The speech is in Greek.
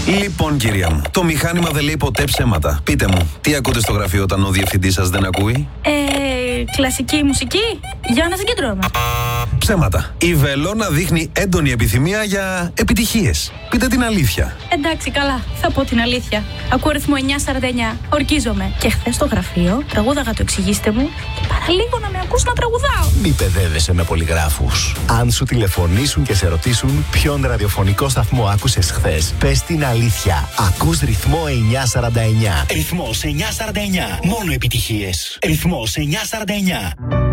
Λοιπόν, κυρία μου, το μηχάνημα δεν λέει ποτέ ψέματα. Πείτε μου, τι ακούτε στο γραφείο όταν ο διευθυντής σας δεν ακούει? Κλασική μουσική, για να συγκεντρώμε. Ψέματα. Η Βελόνα δείχνει έντονη επιθυμία για επιτυχίες. Πείτε την αλήθεια. Εντάξει, καλά, θα πω την αλήθεια. Ακούω αριθμό 949. Ορκίζομαι. Και χθες στο γραφείο τραγούδαγα το εξηγήστε μου και παραλίγο να με ακούς να τραγουδάω. Μη παιδεύεσαι με πολυγράφους. Αν σου τηλεφωνήσουν και σε ρωτήσουν ποιον ραδιοφωνικό σταθμό άκουσες χθες, πες την αλήθεια. Ακούς ρυθμό 949. Ρυθμός 949. Μόνο επιτυχίες. Ρυθμός 949.